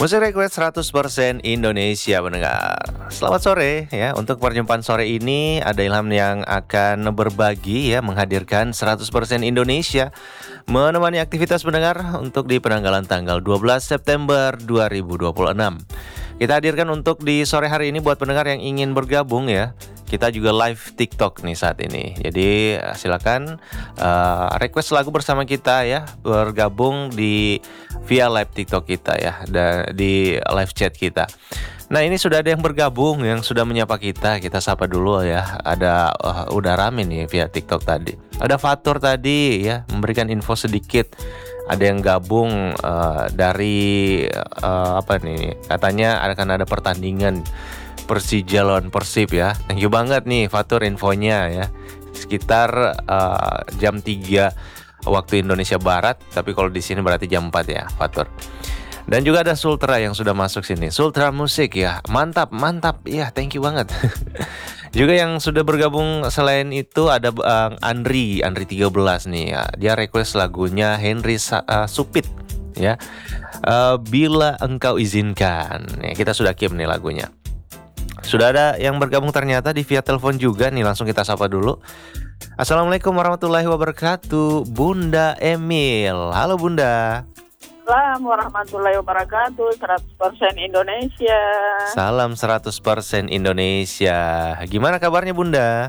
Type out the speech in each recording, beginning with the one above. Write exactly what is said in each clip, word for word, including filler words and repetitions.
Musik request seratus persen Indonesia pendengar. Selamat sore ya. Untuk perjumpaan sore ini ada Ilham yang akan berbagi ya, menghadirkan seratus persen Indonesia menemani aktivitas pendengar untuk di penanggalan tanggal dua belas September dua ribu dua puluh enam. Kita hadirkan untuk di sore hari ini buat pendengar yang ingin bergabung ya. Kita juga live TikTok nih saat ini. Jadi silakan uh, request lagu bersama kita ya, bergabung di via live TikTok kita ya, dan di live chat kita. Nah, ini sudah ada yang bergabung, yang sudah menyapa kita. Kita sapa dulu ya. Ada uh, udah rame nih via TikTok tadi. Ada Fatur tadi ya, memberikan info sedikit. Ada yang gabung uh, dari uh, apa nih? Katanya akan ada pertandingan Persija lawan Persib ya. Thank you banget nih Fatur infonya ya. Sekitar uh, jam tiga waktu Indonesia Barat, tapi kalau di sini berarti jam empat ya, Fatur. Dan juga ada Sultra yang sudah masuk sini. Sultra Musik ya. Mantap, mantap. Ya, thank you banget. Juga yang sudah bergabung selain itu ada uh, Andri, Andri tiga belas nih ya. Dia request lagunya Henry uh, Supit ya. Uh, Bila Engkau Izinkan. Ya, kita sudah kirim nih lagunya. Sudah ada yang bergabung ternyata di via telepon juga nih, langsung kita sapa dulu. Assalamualaikum warahmatullahi wabarakatuh, Bunda Emil. Halo Bunda. Salam warahmatullahi wabarakatuh, seratus persen Indonesia. Salam seratus persen Indonesia. Gimana kabarnya Bunda?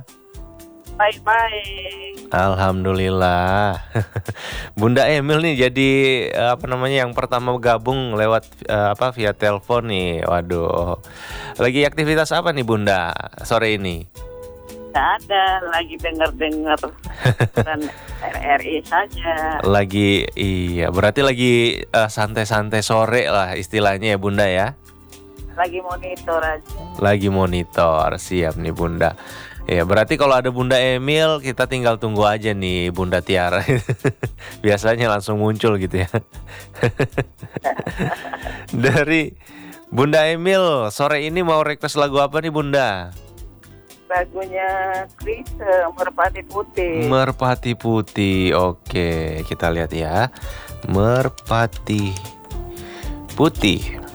Baik-baik. Alhamdulillah. Bunda Emil nih jadi apa namanya yang pertama gabung lewat uh, apa via telepon nih. Waduh. Lagi aktivitas apa nih Bunda sore ini? Tidak ada, lagi dengar-dengar dan R R I saja. Lagi iya, berarti lagi uh, santai-santai sore lah istilahnya ya Bunda ya. Lagi monitor aja. Lagi monitor, siap nih Bunda. Ya berarti kalau ada Bunda Emil kita tinggal tunggu aja nih Bunda Tiara. Biasanya langsung muncul gitu ya. Dari Bunda Emil, sore ini mau request lagu apa nih Bunda? Lagunya Chrisye, Merpati Putih. Merpati Putih, oke kita lihat ya. Merpati Putih.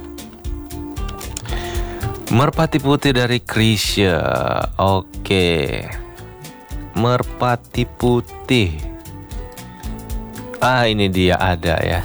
Merpati Putih dari Chrisye. Oke. Merpati Putih. Ah, ini dia ada ya.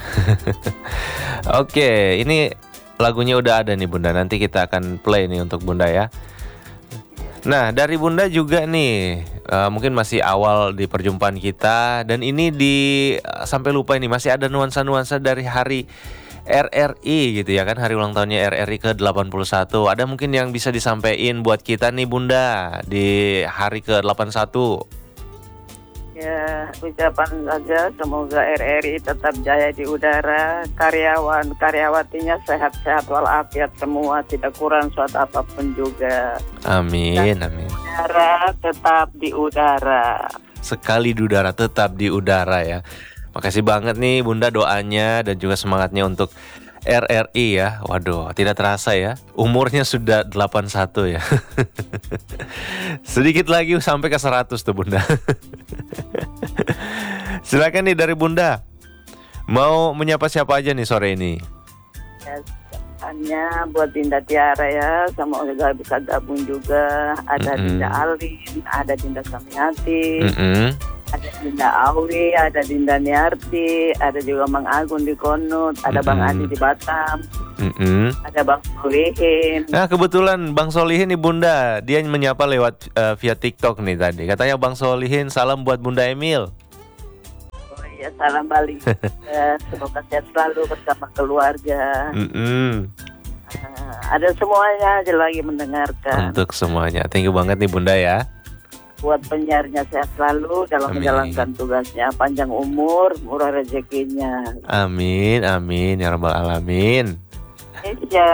Oke, ini lagunya udah ada nih Bunda. Nanti kita akan play nih untuk Bunda ya. Nah, dari Bunda juga nih, uh, mungkin masih awal di perjumpaan kita. Dan ini di uh, sampai lupa ini masih ada nuansa-nuansa dari hari R R I gitu ya kan, hari ulang tahunnya R R I ke delapan puluh satu. Ada mungkin yang bisa disampaikan buat kita nih Bunda di hari ke delapan puluh satu. Ya, ucapan saja semoga R R I tetap jaya di udara, karyawan karyawatinya sehat-sehat walafiat semua, tidak kurang suatu apapun juga. Amin, Dan amin. Udara tetap di udara. Sekali di udara tetap di udara ya. Makasih banget nih Bunda doanya dan juga semangatnya untuk R R I ya. Waduh, tidak terasa ya. Umurnya sudah delapan puluh satu ya. Sedikit lagi sampai ke seratus tuh Bunda. Silakan nih dari Bunda. Mau menyapa siapa aja nih sore ini? Ya, hanya buat Dinda Tiara ya, semoga bisa gabung juga. Ada Mm-mm. Dinda Alin, ada Dinda Samiati. Mm-mm. Ada Dinda Awi, ada Dinda Niarti, ada juga Mang Agun di Konut, ada Mm-mm. Bang Adi di Batam, Mm-mm. ada Bang Solihin. Nah kebetulan Bang Solihin nih Bunda, dia menyapa lewat uh, via TikTok nih tadi. Katanya Bang Solihin salam buat Bunda Emil. Oh iya, salam balik. Ya, semoga sehat selalu bersama keluarga. Mm-mm. Uh, ada semuanya aja lagi mendengarkan. Untuk semuanya, thank you banget nih Bunda ya. Buat penyiarnya sehat selalu dalam Amin. menjalankan tugasnya, panjang umur, murah rezekinya. Amin, amin ya rabbal alamin. Iya.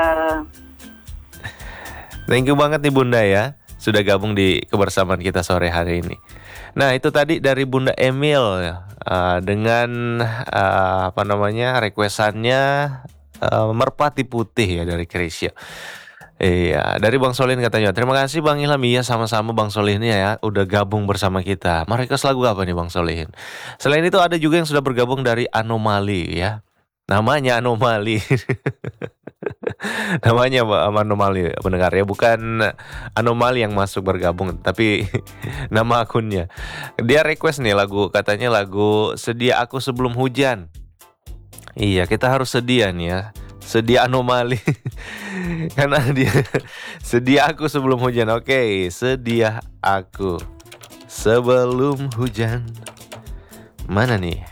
Thank you banget nih Bunda ya, sudah gabung di kebersamaan kita sore hari ini. Nah itu tadi dari Bunda Emil ya, uh, dengan uh, apa namanya requestannya uh, Merpati Putih ya dari Chrisye. Iya, dari Bang Solihin katanya. Terima kasih Bang Ilham. Iya, sama-sama Bang Solihin ya, udah gabung bersama kita. Mau request lagu apa nih Bang Solihin? Selain itu ada juga yang sudah bergabung dari Anomali ya. Namanya Anomali. Namanya apa, anomali pendengar ya, bukan anomali yang masuk bergabung, tapi nama akunnya. Dia request nih lagu, katanya lagu Sedia Aku Sebelum Hujan. Iya, kita harus sedia nih ya. Sedia anomali. Karena dia sedia aku sebelum hujan. Oke, sedia aku sebelum hujan. Mana nih?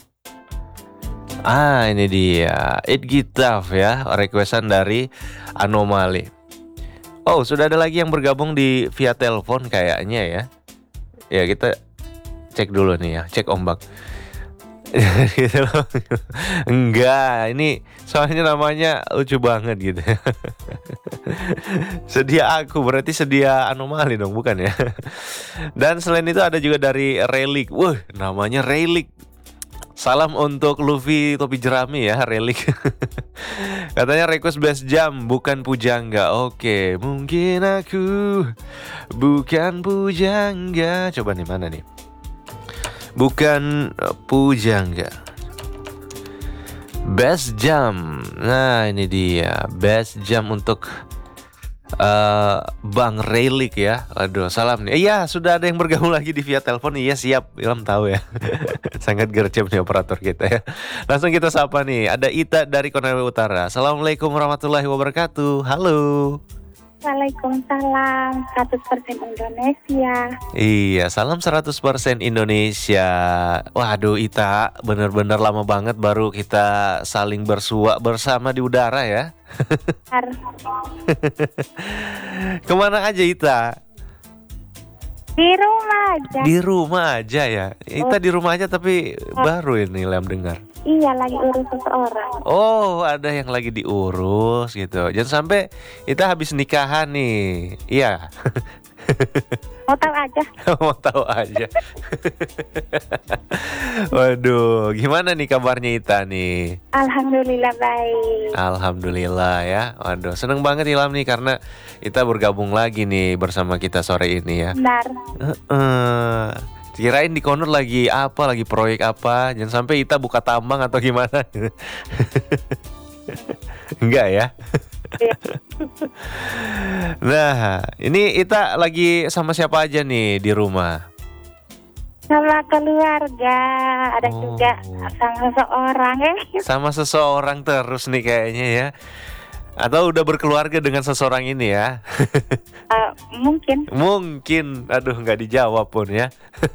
Ah, ini dia. It Gitaf ya, requestan dari Anomali. Oh, sudah ada lagi yang bergabung di via telepon kayaknya ya. Ya, kita cek dulu nih ya, cek ombak. Gitu loh. Enggak, ini soalnya namanya lucu banget gitu. Sedia aku berarti sedia anomali dong, bukan ya? Dan selain itu ada juga dari Relik. Wah, namanya Relik. Salam untuk Luffy topi jerami ya, Relik. Katanya request best jam bukan pujangga. Oke, mungkin aku bukan pujangga. Coba nih, mana nih? Bukan pujangga. Best jam. Nah, ini dia. Best jam untuk uh, Bang Relik ya. Aduh, salam nih. Iya, sudah ada yang bergabung lagi di via telepon. Iya, siap. Ilham tahu ya. Sangat gercep nih operator kita ya. Langsung kita sapa nih. Ada Ita dari Konawe Utara. Assalamualaikum warahmatullahi wabarakatuh. Halo. Waalaikumsalam, seratus persen Indonesia. Iya, salam seratus persen Indonesia. Waduh, Ita, bener-bener lama banget baru kita saling bersua bersama di udara ya. Kemana aja, Ita? Di rumah aja. Di rumah aja ya. Ita di rumah aja tapi baru ini Lem dengar. Iya, lagi urus seseorang. Oh, ada yang lagi diurus gitu. Jangan sampai kita habis nikahan nih. Iya. Mau tahu aja. Mau tahu aja. Waduh, gimana nih kabarnya Ita nih? Alhamdulillah baik. Alhamdulillah ya. Waduh, seneng banget Ilham nih karena Ita bergabung lagi nih bersama kita sore ini ya. Benar. Uh-uh. Kirain di Konur lagi apa, lagi proyek apa. Jangan sampai Ita buka tambang atau gimana. Enggak ya. Nah, ini Ita lagi sama siapa aja nih di rumah? Sama keluarga, ada Oh. juga sama seseorang ya. Sama seseorang terus nih kayaknya ya. Atau udah berkeluarga dengan seseorang ini ya? Uh, mungkin. Mungkin, aduh nggak dijawab pun ya.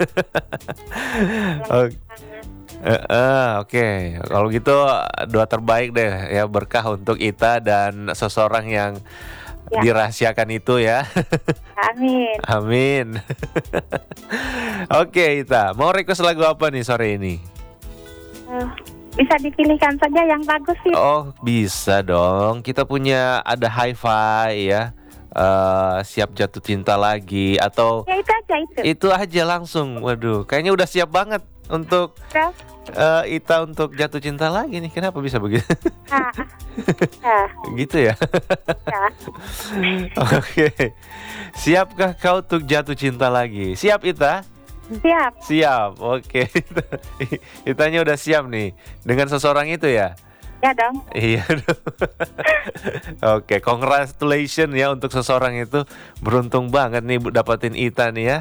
Oke. Uh, uh, Oke, kalau gitu doa terbaik deh ya, berkah untuk Ita dan seseorang yang Ya. dirahasiakan itu ya. Amin. Amin. Oke Ita, mau request lagu apa nih sore ini? Uh, bisa dipilihkan saja yang bagus sih. Oh bisa dong, kita punya ada Hi-Fi ya, uh, Siap Jatuh Cinta Lagi, atau Ya itu aja itu. itu aja langsung. Waduh, kayaknya udah siap banget untuk Terus, uh, Ita untuk jatuh cinta lagi nih. Kenapa bisa begitu? ah, ah, Gitu ya. ya. Oke. Siapkah kau untuk jatuh cinta lagi? Siap Ita? Siap. Siap. Oke. Itanya udah siap nih dengan seseorang itu ya? Ya dong. Iya dong. Oke, congratulations ya untuk seseorang itu. Beruntung banget nih dapatin Ita nih ya.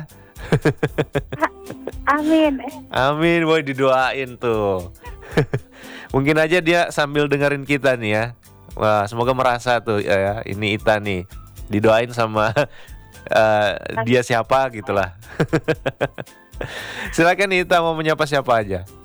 Amin. Amin, boy, didoain tuh. Mungkin aja dia sambil dengerin kita nih ya. Wah, semoga merasa tuh ya, ini Ita nih. Didoain sama uh, dia siapa gitulah. Silakan Ita, mau menyapa siapa aja.